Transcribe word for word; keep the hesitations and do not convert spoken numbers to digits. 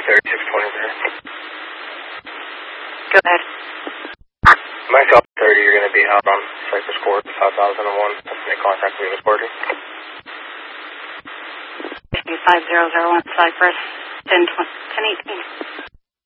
thirty-six twenty there. Go ahead. Mike Alpha thirty, you're going to be out on Cypress Court, five thousand one. Make contact with the quarter. five zero zero one Cypress, ten eighteen.